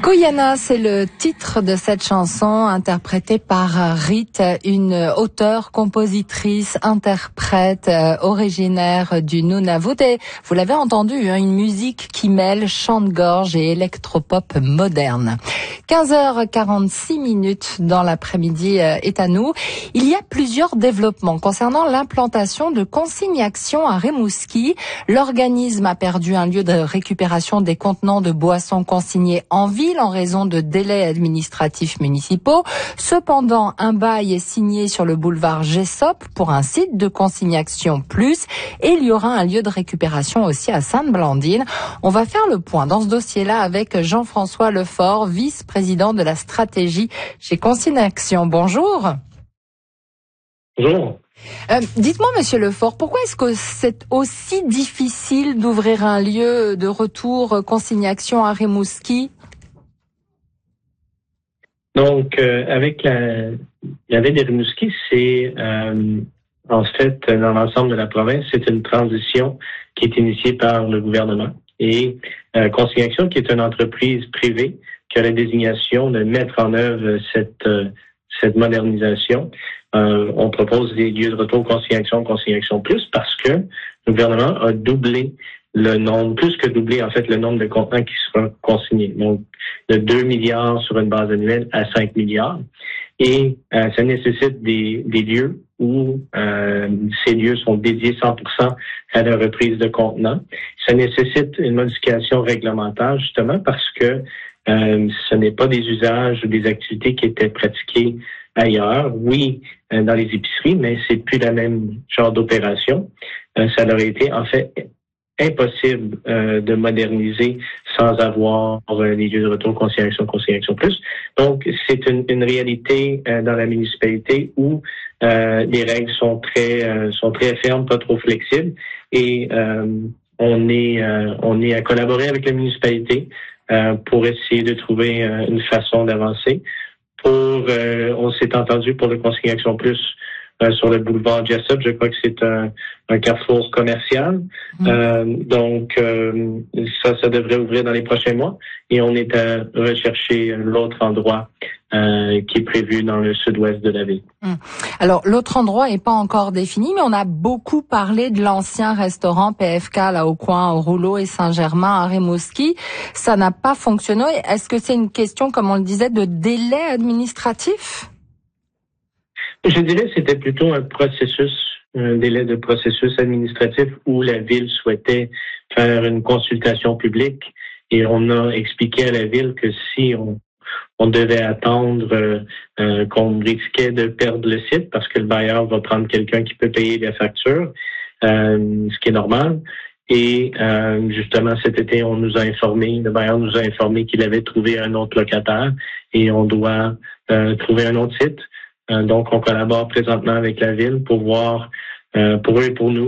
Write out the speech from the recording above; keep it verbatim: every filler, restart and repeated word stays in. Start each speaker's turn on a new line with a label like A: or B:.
A: Kouyana, c'est le titre de cette chanson interprétée par Rite, une auteure, compositrice, interprète euh, originaire du Nunavut. Et vous l'avez entendu, hein, une musique qui mêle chant de gorge et électropop moderne. quinze heures quarante-six minutes dans l'après-midi euh, est à nous. Il y a plusieurs développements concernant l'implantation de Consigne Action à Rimouski. L'organisme a perdu un lieu de récupération des contenants de boissons consignés en ville en raison de délais administratifs municipaux. Cependant, un bail est signé sur le boulevard Jessop pour un site de Consigne Action Plus et il y aura un lieu de récupération aussi à Sainte-Blandine. On va faire le point dans ce dossier-là avec Jean-François Lefort, vice-président de la stratégie chez Consigne Action. Bonjour.
B: Bonjour.
A: Euh, dites-moi, Monsieur Lefort, pourquoi est-ce que c'est aussi difficile d'ouvrir un lieu de retour Consigne Action à Rimouski?
B: Donc, euh, avec la, la ville de Rimouski, c'est euh, en fait, dans l'ensemble de la province, c'est une transition qui est initiée par le gouvernement. Et euh, Consigne Action, qui est une entreprise privée, qui a la désignation de mettre en œuvre cette euh, cette modernisation. Euh, on propose des lieux de retour Consigne Action, Consigne Action Plus, parce que le gouvernement a doublé le nombre, plus que doublé en fait le nombre de contenants qui seront consignés. Donc, de deux milliards sur une base annuelle à cinq milliards. Et euh, ça nécessite des, des lieux où euh, ces lieux sont dédiés cent pour cent à la reprise de contenants. Ça nécessite une modification réglementaire, justement, parce que euh, ce n'est pas des usages ou des activités qui étaient pratiquées ailleurs. Oui, euh, dans les épiceries, mais c'est plus la même genre d'opération. Euh, ça aurait été, en fait, impossible euh, de moderniser sans avoir euh, les lieux de retour Consigne Action, Consigne Action Plus. Donc, c'est une, une réalité euh, dans la municipalité où euh, les règles sont très euh, sont très fermes, pas trop flexibles, et euh, on est euh, on est à collaborer avec la municipalité euh, pour essayer de trouver euh, une façon d'avancer. Pour euh, on s'est entendu pour le Consigne Action Plus Euh, sur le boulevard Jessop. Je crois que c'est un, un carrefour commercial. Mmh. Euh, donc, euh, ça, ça devrait ouvrir dans les prochains mois. Et on est à rechercher l'autre endroit euh, qui est prévu dans le sud-ouest de la ville.
A: Mmh. Alors, l'autre endroit n'est pas encore défini, mais on a beaucoup parlé de l'ancien restaurant P F K, là, au coin, au Rouleau et Saint-Germain, à Rimouski. Ça n'a pas fonctionné. Est-ce que c'est une question, comme on le disait, de délai administratif?
B: Je dirais que c'était plutôt un processus, un délai de processus administratif où la ville souhaitait faire une consultation publique et on a expliqué à la ville que si on, on devait attendre, euh, euh, qu'on risquait de perdre le site parce que le bailleur va prendre quelqu'un qui peut payer la facture, euh, ce qui est normal. Et euh, justement, cet été, on nous a informé, le bailleur nous a informé qu'il avait trouvé un autre locataire et on doit euh, trouver un autre site. Donc, on collabore présentement avec la ville pour voir, euh, pour eux et pour nous,